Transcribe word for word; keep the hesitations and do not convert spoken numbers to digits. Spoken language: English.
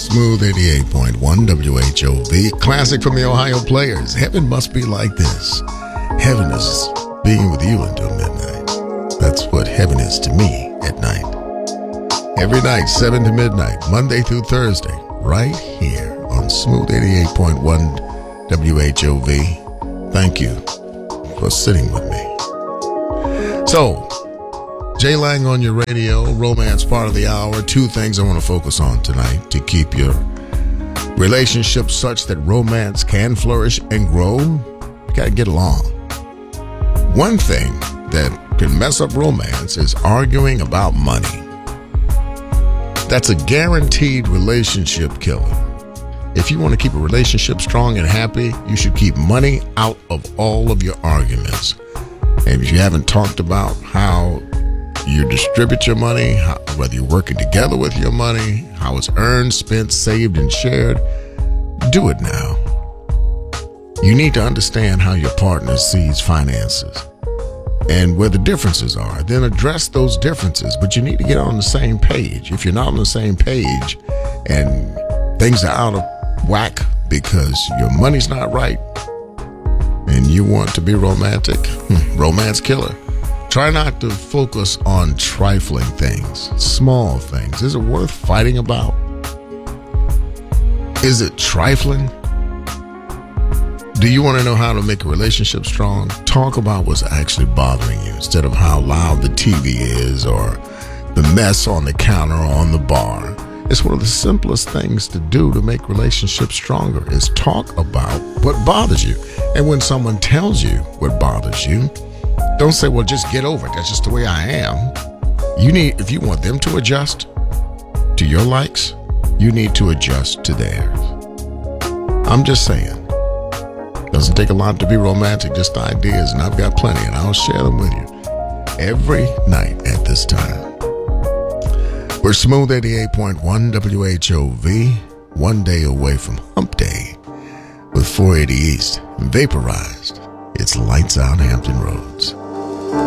Smooth eighty-eight point one W H O V. Classic from the Ohio Players. Heaven must be like this. Heaven is being with you until midnight. That's what heaven is to me at night. Every night, seven to midnight, Monday through Thursday, right here on Smooth eighty-eight point one W H O V. Thank you for sitting with me. So, Jay Lang on your radio, romance part of the hour. Two things I want to focus on tonight to keep your relationship such that romance can flourish and grow. You got to get along. One thing that can mess up romance is arguing about money. That's a guaranteed relationship killer. If you want to keep a relationship strong and happy, you should keep money out of all of your arguments. And if you haven't talked about how you distribute your money, how, whether you're working together with your money, how it's earned, spent, saved, and shared, do it now. You need to understand how your partner sees finances and where the differences are. Then address those differences, but you need to get on the same page. If you're not on the same page and things are out of whack because your money's not right and you want to be romantic, hmm, romance killer. Try not to focus on trifling things, small things. Is it worth fighting about? Is it trifling? Do you want to know how to make a relationship strong? Talk about what's actually bothering you instead of how loud the T V is or the mess on the counter or on the bar. It's one of the simplest things to do to make relationships stronger is talk about what bothers you. And when someone tells you what bothers you, don't say, well, just get over it. That's just the way I am. You need, if you want them to adjust to your likes, you need to adjust to theirs. I'm just saying. Doesn't take a lot to be romantic, just ideas, and I've got plenty, and I'll share them with you every night at this time. We're Smooth eighty-eight point one W H O V, one day away from Hump Day with four eighty East, Vaporized. It's lights out Hampton Roads.